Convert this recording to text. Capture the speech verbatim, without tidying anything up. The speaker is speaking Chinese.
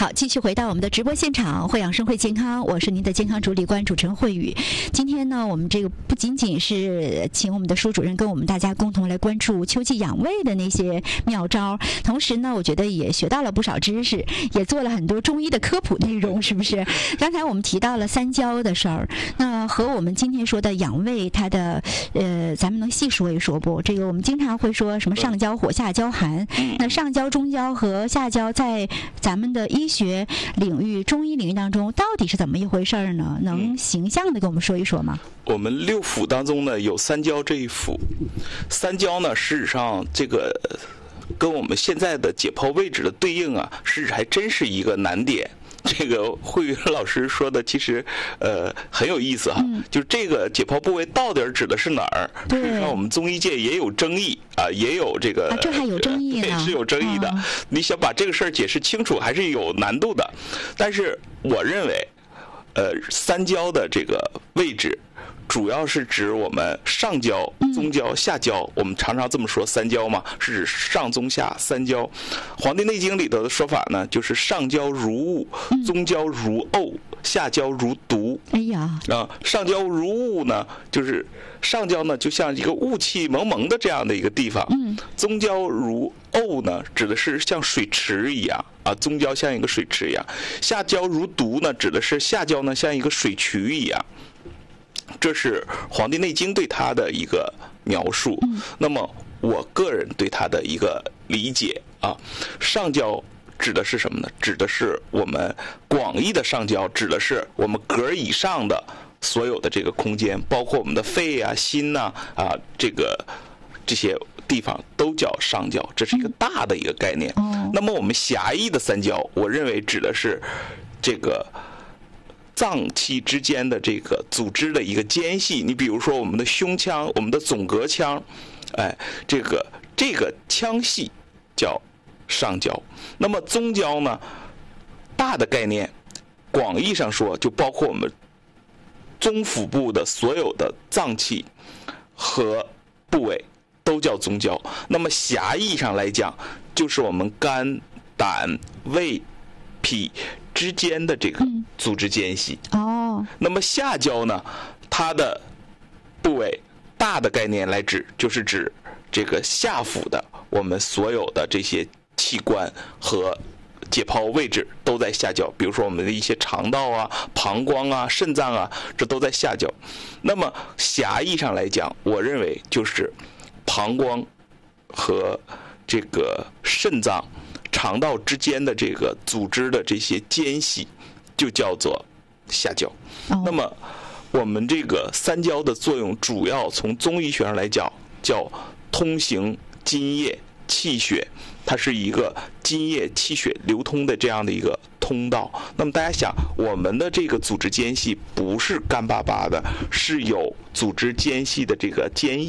好，继续回到我们的直播现场，惠养生会健康，我是您的健康主理官主持人慧宇。今天呢，我们这个不仅仅是请我们的舒主任跟我们大家共同来关注秋季养胃的那些妙招，同时呢，我觉得也学到了不少知识，也做了很多中医的科普内容，是不是？刚才我们提到了三焦的事儿，那和我们今天说的养胃，它的呃，咱们能细说一说不？这个我们经常会说什么上焦火，下焦寒，那上焦、中焦和下焦在咱们的医学领域、中医领域当中到底是怎么一回事呢？能形象的跟我们说一说吗？ 我们六腑当中呢有三焦这一腑，三焦呢事实上这个跟我们现在的解剖位置的对应啊，是还真是一个难点。这个慧云老师说的其实呃很有意思哈、嗯，就是这个解剖部位到底指的是哪儿？事实上我们中医界也有争议啊，也有这个、 啊、这还有争议呢， 是有争议的、啊。你想把这个事儿解释清楚，还是有难度的。但是我认为，呃，三焦的这个位置。主要是指我们上焦、中焦、下焦，我们常常这么说三焦嘛，是指上中下三焦。《黄帝内经》里头的说法呢，就是上焦如雾，中焦如沤，下焦如毒。 哎呀， 啊，上焦如雾呢，就是上焦呢就像一个雾气蒙蒙的这样的一个地方。嗯，中焦如沤呢，指的是像水池一样啊，中焦像一个水池一样。下焦如毒呢，指的是下焦呢像一个水渠一样。这是《黄帝内经》对它的一个描述。嗯、那么，我个人对它的一个理解啊，上焦指的是什么呢？指的是我们广义的上焦，指的是我们膈以上的所有的这个空间，包括我们的肺啊、心呐 啊, 啊，这个这些地方都叫上焦，这是一个大的一个概念。嗯、那么，我们狭义的三焦，我认为指的是这个。脏器之间的这个组织的一个间隙，你比如说我们的胸腔、我们的总膈腔，哎，这个这个腔隙叫上焦。那么中焦呢，大的概念，广义上说就包括我们中腹部的所有的脏器和部位都叫中焦。那么狭义上来讲，就是我们肝、胆、胃、脾之间的这个组织间隙。嗯、哦，那么下焦呢，它的部位大的概念来指，就是指这个下腹的我们所有的这些器官和解剖位置都在下焦，比如说我们的一些肠道啊、膀胱啊、肾脏啊，这都在下焦。那么狭义上来讲，我认为就是膀胱和这个肾脏。肠道之间的这个组织的这些间隙，就叫做下焦。Oh. 那么，我们这个三焦的作用，主要从中医学上来讲，叫通行津液气血，它是一个津液气血流通的这样的一个通道。那么大家想，我们的这个组织间隙不是干巴巴的，是有组织间隙的这个间液。